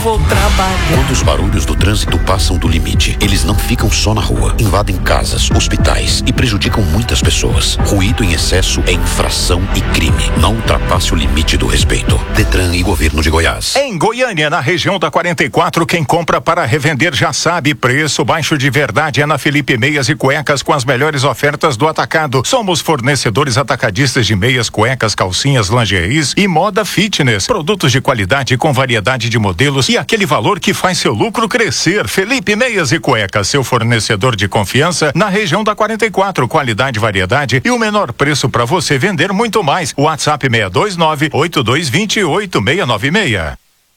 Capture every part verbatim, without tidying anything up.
vou trabalhar. Quando os barulhos do trânsito passam do limite, eles não ficam só na rua, invadem casas, hospitais e prejudicam muitas pessoas. Ruído em excesso é infração e crime. Não ultrapasse o limite do respeito. Detran e Governo de Goiás. Em Goiânia, na região da quarenta e quatro, quem compra para revender já sabe, preço baixo de verdade é na Felipe Meias e Cuecas com as melhores ofertas do atacado. Somos fornecedores atacadistas de meias, cuecas, calcinhas, lingeries e moda fitness. Produtos de qualidade com variedade de modelos e aquele valor que faz seu lucro crescer. Felipe Meias e Cuecas, seu fornecedor de confiança na região da quarenta e quatro. Qualidade, variedade e o menor preço para você vender muito mais. WhatsApp seis dois nove, oito dois dois oito, seis nove seis.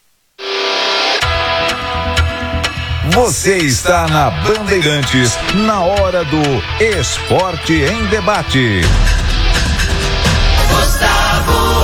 Você está na Bandeirantes, na hora do Esporte em Debate. Gustavo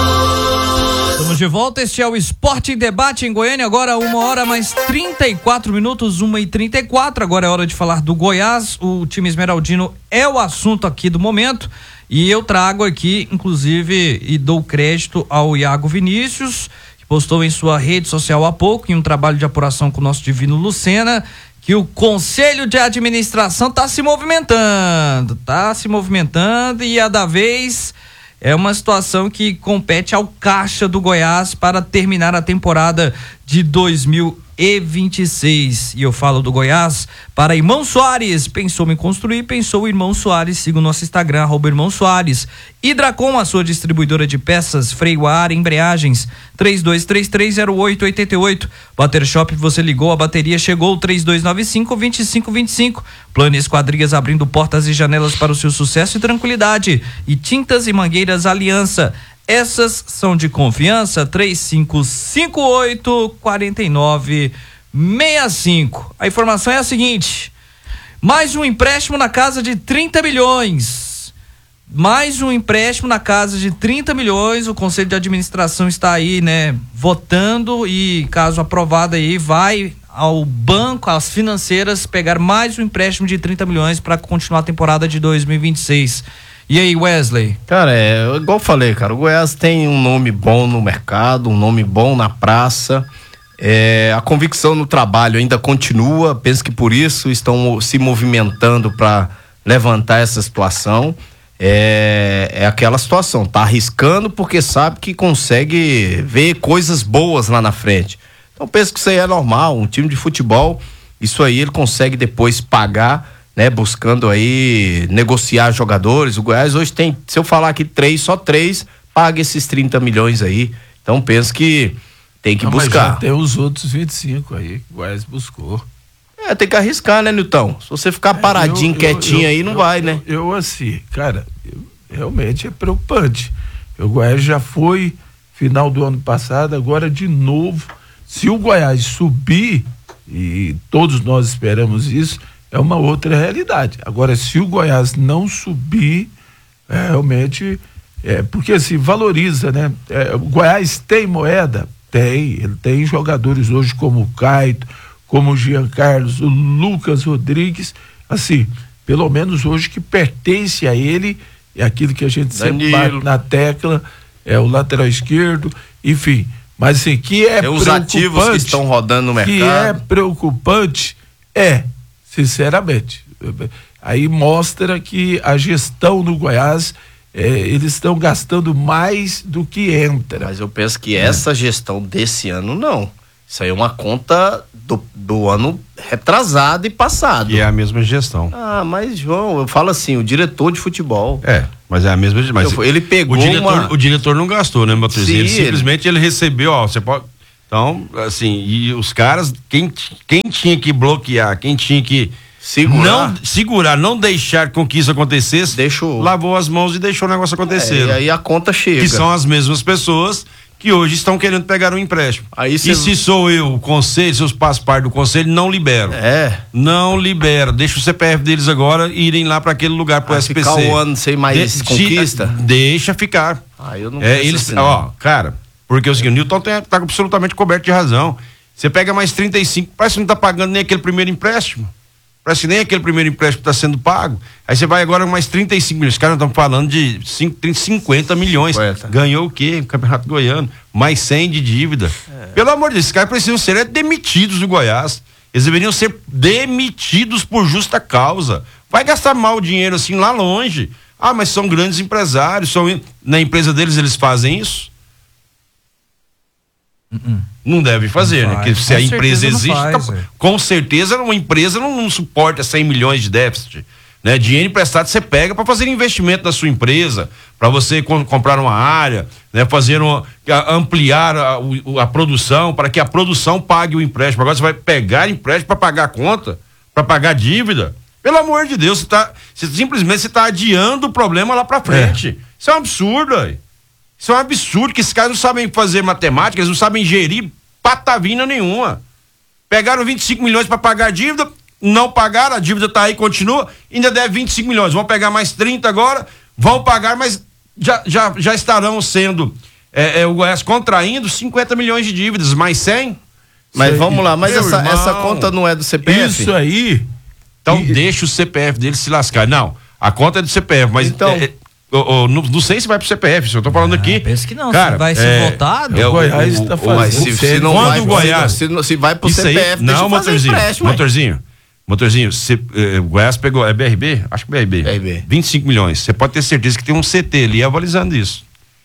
Ramos. Estamos de volta, este é o Esporte em Debate em Goiânia, agora uma hora mais trinta e quatro minutos, uma e trinta e quatro, agora é hora de falar do Goiás, o time esmeraldino é o assunto aqui do momento, e eu trago aqui, inclusive, e dou crédito ao Iago Vinícius, que postou em sua rede social há pouco, em um trabalho de apuração com o nosso divino Lucena, que o Conselho de Administração está se movimentando, está se movimentando e a da vez é uma situação que compete ao caixa do Goiás para terminar a temporada de dois mil e vinte e seis. E eu falo do Goiás para Irmão Soares. Pensou em construir? Pensou Irmão Soares. Siga o nosso Instagram, arroba Irmão Soares. Hidracom, a sua distribuidora de peças, freio a ar, embreagens, três dois três três zero oito oito oito. Bater Shop, você ligou, a bateria chegou, três dois nove cinco, dois cinco dois cinco. Plano Esquadrias, abrindo portas e janelas para o seu sucesso e tranquilidade. E Tintas e Mangueiras Aliança. Essas são de confiança, três cinco cinco oito, quatro nove seis cinco. A informação é a seguinte: mais um empréstimo na casa de trinta milhões. Mais um empréstimo na casa de trinta milhões. O Conselho de Administração está aí, né, votando e, caso aprovado aí, vai ao banco, às financeiras, pegar mais um empréstimo de trinta milhões para continuar a temporada de dois mil e vinte e seis. E aí, Wesley? Cara, é igual eu falei, cara, o Goiás tem um nome bom no mercado, um nome bom na praça, é, a convicção no trabalho ainda continua, penso que por isso estão se movimentando para levantar essa situação, é, é aquela situação, tá arriscando porque sabe que consegue ver coisas boas lá na frente, então penso que isso aí é normal, um time de futebol, isso aí ele consegue depois pagar, né, buscando aí negociar jogadores. O Goiás hoje tem, se eu falar aqui três, só três, paga esses trinta milhões aí. Então penso que tem que Não, buscar. Mas já tem os outros vinte e cinco aí que o Goiás buscou. É, tem que arriscar, né, Nilton? Se você ficar paradinho, é, eu, quietinho eu, aí, não eu, vai, eu, né? Eu, eu assim, cara, eu, realmente é preocupante. O Goiás já foi final do ano passado, agora de novo. Se o Goiás subir, e todos nós esperamos isso, é uma outra realidade. Agora, se o Goiás não subir, é, realmente, é, porque assim, valoriza, né? É, o Goiás tem moeda? Tem. Ele tem jogadores hoje como o Caito, como o Jean Carlos, o Lucas Rodrigues, assim, pelo menos hoje que pertence a ele, é aquilo que a gente sempre bate na tecla, é o lateral esquerdo, enfim. Mas assim, que é, é os ativos que estão rodando no mercado. Que é preocupante, é. Sinceramente, aí mostra que a gestão no Goiás, é, eles estão gastando mais do que entra. Mas eu penso que é. essa gestão desse ano não, isso aí é uma conta do, do ano retrasado e passado. E é a mesma gestão. Ah, mas João, eu falo assim, o diretor de futebol. É, mas é a mesma gestão. Mas ele pegou o diretor, uma... o diretor não gastou, né, Matheus? Ele simplesmente ele recebeu, ó, você pode... Então, assim, e os caras, quem, quem tinha que bloquear, quem tinha que segurar, não, segurar, não deixar com que isso acontecesse, deixou, lavou as mãos e deixou o negócio acontecer. É, e aí a conta chega. Que são as mesmas pessoas que hoje estão querendo pegar um empréstimo. Aí cê... E se sou eu, o conselho, se eu faço parte do conselho, não libero. É. Não libero. Deixa o C P F deles agora irem lá para aquele lugar pro S P C. Ficar um ano sem mais De... conquista? Deixa ficar. Ah, eu não é, eles, assim, ó, não. Cara, porque o seguinte, o Nilton tá, tá absolutamente coberto de razão. Você pega mais trinta e cinco, parece que não tá pagando nem aquele primeiro empréstimo. Parece que nem aquele primeiro empréstimo está sendo pago. Aí você vai agora mais trinta e cinco milhões. Os caras estão falando de cinquenta milhões. cinquenta. Ganhou o quê? O Campeonato Goiano. Mais cem de dívida. É. Pelo amor de Deus, esses caras precisam ser é, demitidos do Goiás. Eles deveriam ser demitidos por justa causa. Vai gastar mal o dinheiro assim lá longe. Ah, mas são grandes empresários. São... Na empresa deles eles fazem isso? Uh-uh. Não deve fazer, não né? Porque se a empresa existe, faz, tá... com certeza uma empresa não, não suporta cem milhões de déficit, né? Dinheiro emprestado você pega para fazer investimento na sua empresa, para você com, comprar uma área, né? Fazer uma, ampliar a, a, a produção, para que a produção pague o empréstimo. Agora você vai pegar empréstimo para pagar a conta, para pagar a dívida. Pelo amor de Deus, você tá, você, simplesmente você está adiando o problema lá para frente. É. Isso é um absurdo, aí. Isso é um absurdo, que esses caras não sabem fazer matemática, eles não sabem gerir patavina nenhuma. Pegaram vinte e cinco milhões para pagar a dívida, não pagaram, a dívida tá aí, continua, ainda deve vinte e cinco milhões. Vão pegar mais trinta agora, vão pagar, mas já, já, já estarão sendo, é, é, o Goiás contraindo cinquenta milhões de dívidas, mais cem. Mas vamos lá, mas essa, essa conta não é do C P F? Isso aí. Então e... deixa o C P F dele se lascar. Não, a conta é do C P F, mas então... É, Oh, oh, não, não sei se vai pro C P F, se eu tô falando ah, aqui. Penso que não, cara, se vai ser é, votado. É, o Goiás está fazendo. Se, se não vai, o Goiás, se, se vai pro C P F, aí, não, motorzinho, motorzinho, motorzinho, se, eh, o Goiás pegou, é B R B? Acho que B R B. B R B. vinte e cinco milhões. Você pode ter certeza que tem um C T ali avalizando isso.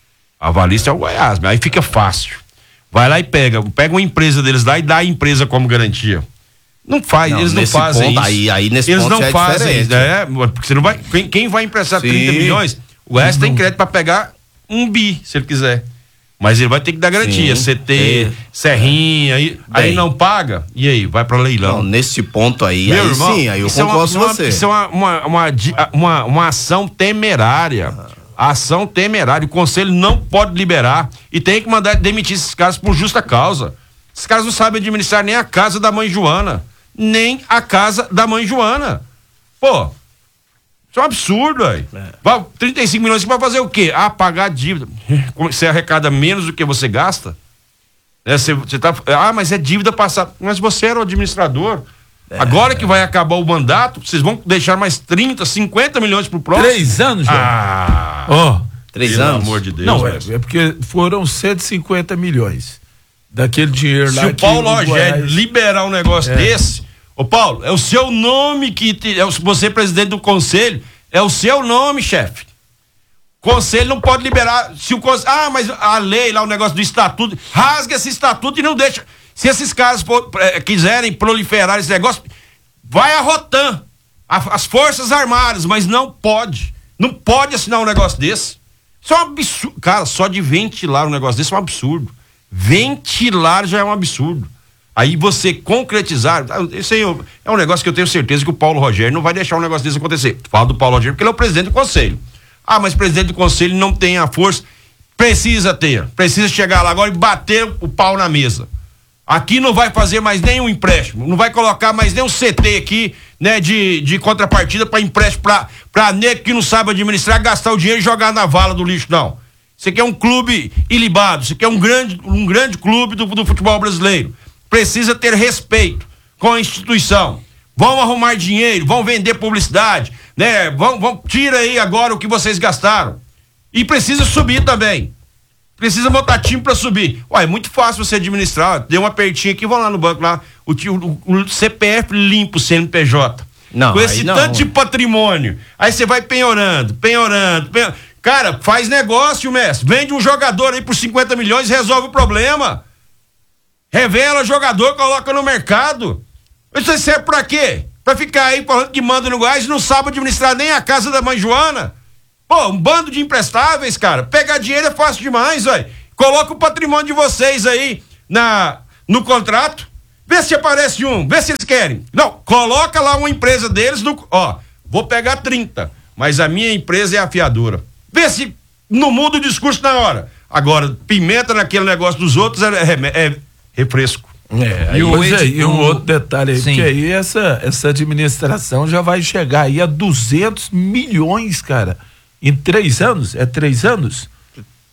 A avalista é o Goiás, aí fica fácil. Vai lá e pega, pega uma empresa deles lá e dá a empresa como garantia. Não faz, não, eles não fazem ponto, isso. Aí, aí nesse eles ponto não é fazem, é, porque você não vai, quem, quem vai emprestar Sim. trinta milhões? O Goiás tem crédito para pegar um bi, se ele quiser. Mas ele vai ter que dar garantia. Sim, C T, é. Serrinha, aí, aí não paga, e aí? Vai para leilão. Não, nesse ponto aí, aí irmão, sim, aí eu concordo com você. Isso é uma, uma, uma, uma, uma ação temerária. Ah. Ação temerária. O conselho não pode liberar e tem que mandar demitir esses caras por justa causa. Esses caras não sabem administrar nem a casa da mãe Joana. Nem a casa da mãe Joana. Pô. Isso é um absurdo, aí. É. trinta e cinco milhões, você vai fazer o quê? Ah, pagar a dívida. Você arrecada menos do que você gasta? É, você, você tá, ah, mas é dívida passada. Mas você era o administrador. É. Agora que vai acabar o mandato, vocês vão deixar mais trinta, cinquenta milhões pro próximo? Três anos, já. Ah, oh, três pelo anos. Pelo amor de Deus. Não, é, é porque foram cento e cinquenta milhões daquele dinheiro Se lá. Se o Paulo Rogério Goiás... liberar um negócio é. desse, ô Paulo, é o seu nome que te, é o, você é presidente do conselho, é o seu nome, chefe. Conselho não pode liberar, se o conselho, ah, mas a lei lá, o negócio do estatuto, rasga esse estatuto e não deixa. Se esses caras for, é, quiserem proliferar esse negócio, vai a Rotan, a, as Forças Armadas, mas não pode, não pode assinar um negócio desse. Isso é um absurdo, cara, só de ventilar um negócio desse é um absurdo. Ventilar já é um absurdo. Aí você concretizar, isso aí é um negócio que eu tenho certeza que o Paulo Rogério não vai deixar um negócio desse acontecer. Falo do Paulo Rogério porque ele é o presidente do conselho. Ah, mas o presidente do conselho não tem a força. Precisa ter, precisa chegar lá agora e bater o pau na mesa. Aqui não vai fazer mais nenhum empréstimo, não vai colocar mais nenhum C T aqui, né, de, de contrapartida para empréstimo pra, pra nego que não sabe administrar, gastar o dinheiro e jogar na vala do lixo, não. Isso aqui é um clube ilibado, isso aqui é um grande, um grande clube do, do futebol brasileiro. Precisa ter respeito com a instituição. Vão arrumar dinheiro, vão vender publicidade, né? Vão, vão, tira aí agora o que vocês gastaram. E precisa subir também. Precisa botar time pra subir. Ué, é muito fácil você administrar. Deu uma apertinha aqui, vão lá no banco lá. O, o, o C P F limpo, C N P J. Não, com esse não. tanto de patrimônio. Aí você vai penhorando, penhorando, penhorando. Cara, faz negócio, mestre. Vende um jogador aí por cinquenta milhões e resolve o problema. Revela jogador, coloca no mercado. Isso serve pra quê? Pra ficar aí falando que manda no Goiás e não sabe administrar nem a casa da mãe Joana? Pô, um bando de imprestáveis, cara. Pegar dinheiro é fácil demais, velho. Coloca o patrimônio de vocês aí na, no contrato. Vê se aparece um, vê se eles querem. Não, coloca lá uma empresa deles no... Ó, vou pegar trinta, mas a minha empresa é a fiadora. Vê se não muda o discurso na hora. Agora, pimenta naquele negócio dos outros é, é, é refresco. É, aí, e, o, é, e um outro detalhe aí, sim, porque aí essa, essa administração já vai chegar aí a duzentos milhões, cara, em três anos, é três anos?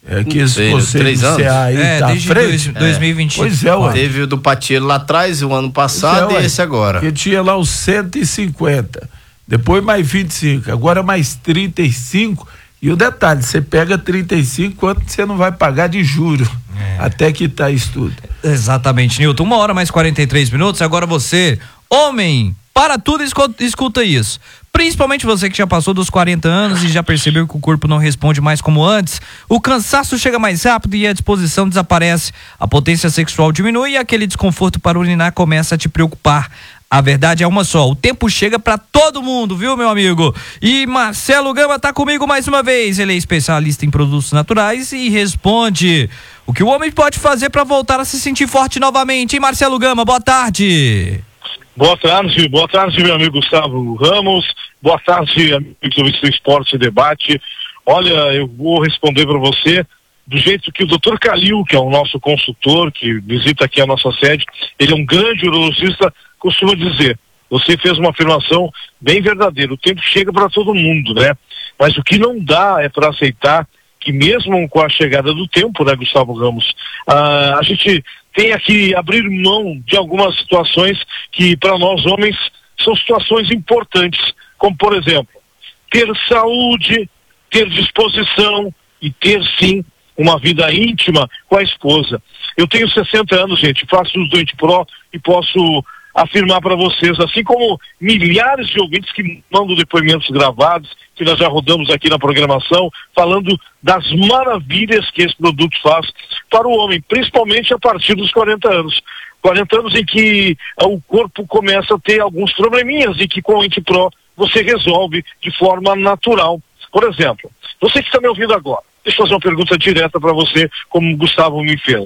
É que se sei, você três anos? aí É, tá desde frente. dois mil e vinte. Pois é, ué. Teve o do Patiello lá atrás, o ano passado, Pois é, e ué. esse agora. Que tinha lá os cento e cinquenta, depois mais vinte e cinco, agora mais trinta e cinco. E o detalhe, você pega trinta e cinco, quanto você não vai pagar de juro é. até quitar isso tudo. Exatamente, Nilton. Uma hora mais quarenta e três minutos. Agora você, homem, para tudo e escuta, escuta isso. Principalmente você que já passou dos quarenta anos e já percebeu que o corpo não responde mais como antes, o cansaço chega mais rápido e a disposição desaparece, a potência sexual diminui e aquele desconforto para urinar começa a te preocupar. A verdade é uma só, o tempo chega pra todo mundo, viu, meu amigo? E Marcelo Gama tá comigo mais uma vez, ele é especialista em produtos naturais e responde o que o homem pode fazer pra voltar a se sentir forte novamente, hein, Marcelo Gama? Boa tarde. Boa tarde, boa tarde, meu amigo Gustavo Ramos, boa tarde, amigos do Esporte e Debate. Olha, eu vou responder para você do jeito que o doutor Calil, que é o nosso consultor, que visita aqui a nossa sede, ele é um grande urologista, costuma dizer. Você fez uma afirmação bem verdadeira, o tempo chega para todo mundo, né? Mas o que não dá é para aceitar que mesmo com a chegada do tempo, né, Gustavo Ramos, ah, a gente tenha que abrir mão de algumas situações que para nós homens são situações importantes, como por exemplo, ter saúde, ter disposição e ter sim uma vida íntima com a esposa. Eu tenho sessenta anos, gente, faço uso do Ente-Pro e posso afirmar para vocês, assim como milhares de ouvintes que mandam depoimentos gravados, que nós já rodamos aqui na programação, falando das maravilhas que esse produto faz para o homem, principalmente a partir dos quarenta anos. quarenta anos em que uh, o corpo começa a ter alguns probleminhas e que com o Ente-Pro você resolve de forma natural. Por exemplo, você que está me ouvindo agora, deixa eu fazer uma pergunta direta para você, como o Gustavo me fez.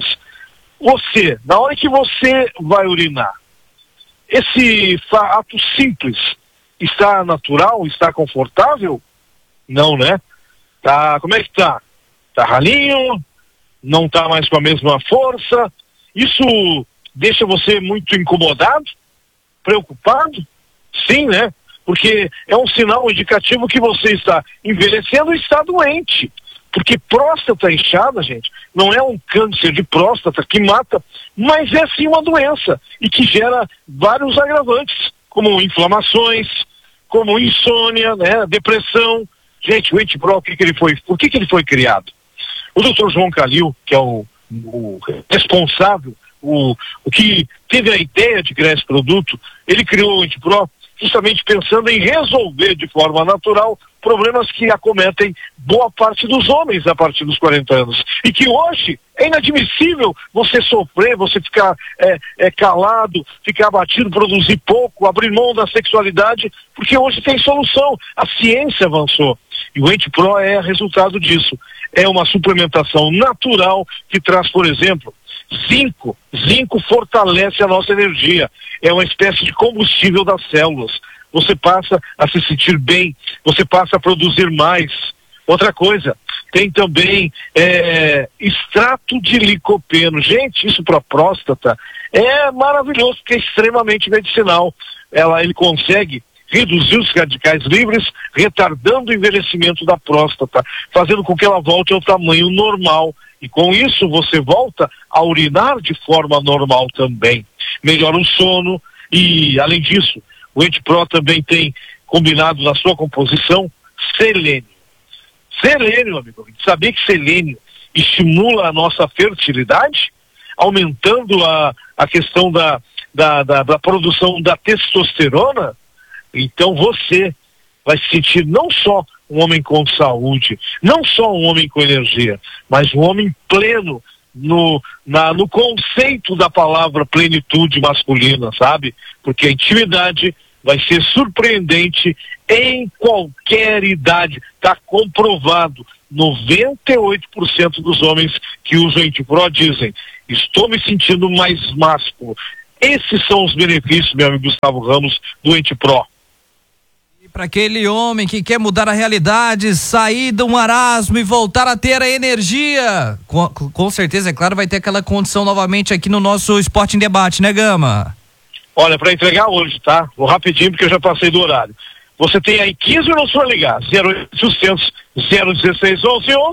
Você, na hora que você vai urinar, esse ato simples está natural, está confortável? Não, né? Tá, como é que tá? Tá ralinho? Não tá mais com a mesma força? Isso deixa você muito incomodado? Preocupado? Sim, né? Porque é um sinal indicativo que você está envelhecendo e está doente. Porque próstata inchada, gente, não é um câncer de próstata que mata, mas é sim uma doença e que gera vários agravantes, como inflamações, como insônia, né, depressão. Gente, o Ente-Pro, o que que ele foi, por que que ele foi criado? O doutor João Calil, que é o, o responsável, o, o que teve a ideia de criar esse produto, ele criou o Ente-Pro justamente pensando em resolver de forma natural problemas que acometem boa parte dos homens a partir dos quarenta anos. E que hoje é inadmissível você sofrer, você ficar é, é, calado, ficar abatido, produzir pouco, abrir mão da sexualidade, porque hoje tem solução. A ciência avançou. E o Ente-Pro é resultado disso. É uma suplementação natural que traz, por exemplo, zinco. Zinco fortalece a nossa energia. É uma espécie de combustível das células. Você passa a se sentir bem, você passa a produzir mais. Outra coisa, tem também é, extrato de licopeno. Gente, isso para próstata é maravilhoso, porque é extremamente medicinal. Ela, ele consegue reduzir os radicais livres, retardando o envelhecimento da próstata, fazendo com que ela volte ao tamanho normal. E com isso você volta a urinar de forma normal também. Melhora o sono e, além disso, o Ente-Pro também tem combinado na sua composição selênio. Selênio, amigo, sabia que selênio estimula a nossa fertilidade, aumentando a, a questão da, da, da, da produção da testosterona? Então você vai se sentir não só um homem com saúde, não só um homem com energia, mas um homem pleno no, na, no conceito da palavra plenitude masculina, sabe? Porque a intimidade vai ser surpreendente em qualquer idade. Está comprovado. noventa e oito por cento dos homens que usam Ente-Pro dizem: estou me sentindo mais másculo. Esses são os benefícios, meu amigo Gustavo Ramos, do Ente-Pro. Para aquele homem que quer mudar a realidade, sair do marasmo e voltar a ter a energia, com, com certeza, é claro, vai ter aquela condição novamente aqui no nosso Esporte em Debate, né, Gama? Olha, para entregar hoje, tá? Vou rapidinho porque eu já passei do horário. Você tem aí quinze minutos para ligar, zero oitocentos, zero dezesseis, onze onze,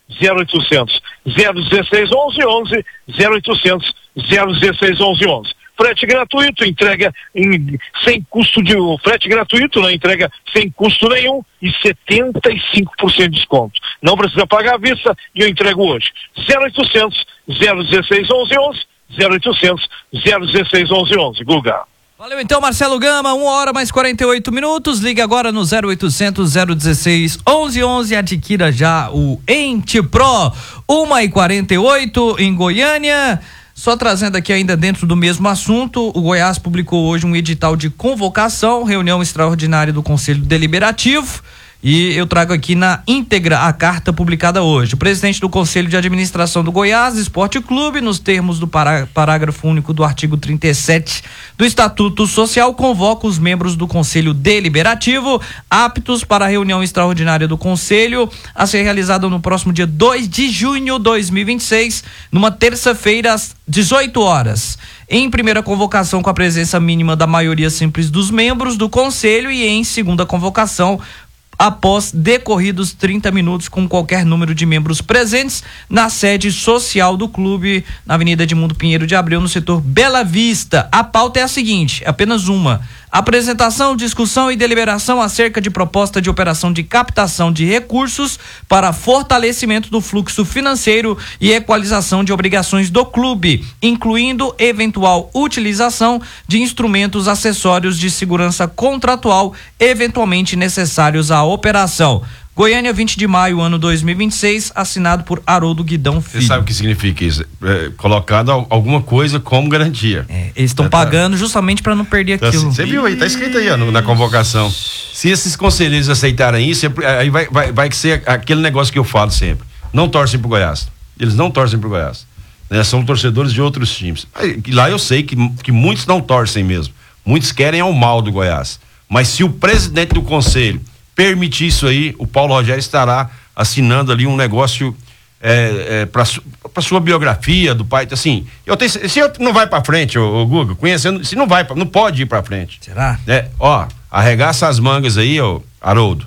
zero oitocentos, zero dezesseis, onze, onze, zero oitocentos, zero dezesseis, onze, onze. Frete gratuito, entrega em, sem custo de frete gratuito, né? Entrega sem custo nenhum e setenta e cinco por cento de desconto. Não precisa pagar à vista e eu entrego hoje. zero oitocentos, zero dezesseis, onze, onze, zero oitocentos, zero dezesseis, onze, onze. Guga. Valeu então, Marcelo Gama, uma hora mais quarenta e oito minutos, liga agora no zero oitocentos, zero dezesseis, onze, onze, adquira já o Ente Pro, uma e quarenta e oito em Goiânia. Só trazendo aqui ainda dentro do mesmo assunto, o Goiás publicou hoje um edital de convocação, reunião extraordinária do Conselho Deliberativo, e eu trago aqui na íntegra a carta publicada hoje. O presidente do Conselho de Administração do Goiás Esporte Clube, nos termos do pará, parágrafo único do artigo trinta e sete do Estatuto Social, convoca os membros do Conselho Deliberativo aptos para a reunião extraordinária do Conselho a ser realizada no próximo dia dois de junho de dois mil e vinte e seis, numa terça-feira às dezoito horas. Em primeira convocação com a presença mínima da maioria simples dos membros do Conselho e em segunda convocação após decorridos trinta minutos com qualquer número de membros presentes na sede social do clube, na Avenida Edmundo Pinheiro de Abreu, no setor Bela Vista. A pauta é a seguinte, apenas uma: apresentação, discussão e deliberação acerca de proposta de operação de captação de recursos para fortalecimento do fluxo financeiro e equalização de obrigações do clube, incluindo eventual utilização de instrumentos acessórios de segurança contratual eventualmente necessários à operação. Goiânia, vinte de maio, ano dois mil e vinte e seis, assinado por Haroldo Guidão Filho. Você sabe o que significa isso? É, colocado alguma coisa como garantia. É, eles estão é, pagando tá, justamente para não perder tá, aquilo. Você viu aí, tá escrito aí ó, no, na convocação. Se esses conselheiros aceitarem isso, aí vai, vai, vai ser aquele negócio que eu falo sempre. Não torcem pro Goiás. Eles não torcem pro Goiás. Né? São torcedores de outros times. Aí, lá eu sei que, que muitos não torcem mesmo. Muitos querem ao mal do Goiás. Mas se o presidente do conselho permitir isso aí, o Paulo Rogério estará assinando ali um negócio é, é, para para sua biografia do pai, assim, eu tenho, se eu não vai para frente, o Guga, conhecendo, se não vai, não pode ir para frente. Será? É, ó, arregaça as mangas aí, ó, Haroldo,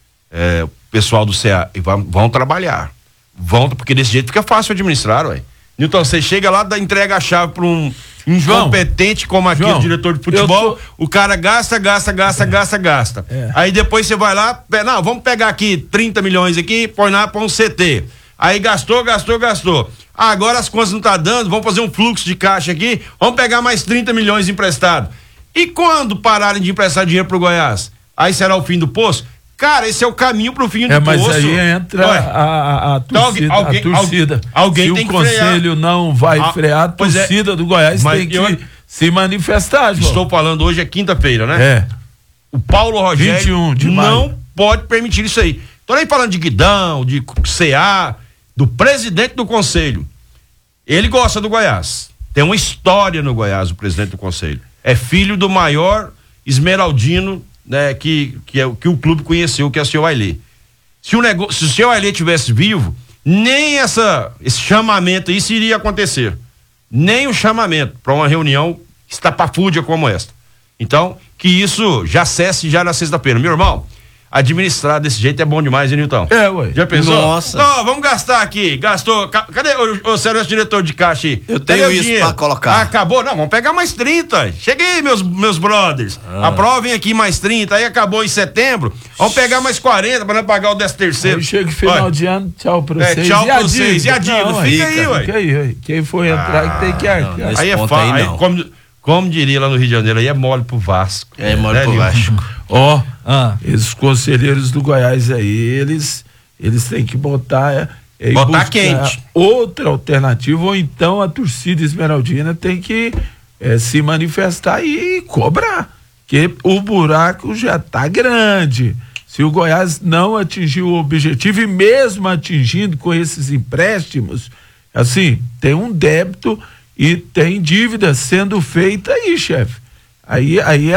é, o pessoal do C A, e vão, vão trabalhar, vão, porque desse jeito fica fácil administrar, ué. Nilton, você chega lá, dá, entrega a chave para um incompetente como aquele João, diretor de futebol, tô... o cara gasta, gasta, gasta, é. gasta, gasta. É. Aí depois você vai lá, não, vamos pegar aqui trinta milhões aqui, põe lá para um C T. Aí gastou, gastou, gastou. Ah, agora as contas não tá dando, vamos fazer um fluxo de caixa aqui, vamos pegar mais trinta milhões emprestado. E quando pararem de emprestar dinheiro pro Goiás? Aí será o fim do poço? Cara, esse é o caminho pro fim do é, poço. Mas aí entra a, a, a torcida. Alguém, a torcida. Alguém Se tem o que conselho frear. não vai ah, frear, a torcida é, do Goiás tem que eu, se manifestar, João. Estou falando hoje é quinta-feira, né? É. O Paulo Rogério vinte e um de maio. Não pode permitir isso aí. Tô nem falando de Guidão, de C A, do presidente do conselho. Ele gosta do Goiás. Tem uma história no Goiás, o presidente do conselho. É filho do maior esmeraldino, né, que, que, é, que o clube conheceu, que é o seu Ailê. Se o, nego, se o seu Ailê tivesse vivo, nem essa, esse chamamento isso iria acontecer. Nem o chamamento para uma reunião estapafúrdia como esta. Então, que isso já cesse já na sexta-feira. Meu irmão, administrar desse jeito é bom demais, hein, Nilton? É, ué. Já pensou? Nossa. Não, vamos gastar aqui. Gastou. Ca, cadê o, o Sérgio, diretor de caixa aí? Eu tenho isso pra colocar. Ah, acabou? Não, vamos pegar mais trinta. Cheguei, meus, meus brothers. Ah. Aprovem aqui mais trinta. Aí acabou em setembro. Vamos pegar mais quarenta para não pagar o décimo terceiro. Aí chega final Olha. de ano, tchau pra é, vocês. Tchau pra vocês. E a dívida? Fica, fica aí, ué. Fica aí, ué. Quem for entrar ah, que tem que arcar. Aí é fácil. Aí, como, como diria lá no Rio de Janeiro, aí é mole pro Vasco. É mole né, pro Vasco. Ó, oh, ah. esses conselheiros do Goiás aí, eles, eles têm que botar, é, botar quente. Outra alternativa, ou então a torcida esmeraldina tem que é, se manifestar e cobrar, que o buraco já tá grande. Se o Goiás não atingir o objetivo, e mesmo atingindo com esses empréstimos, assim, tem um débito e tem dívida sendo feita aí, chefe. Aí, aí é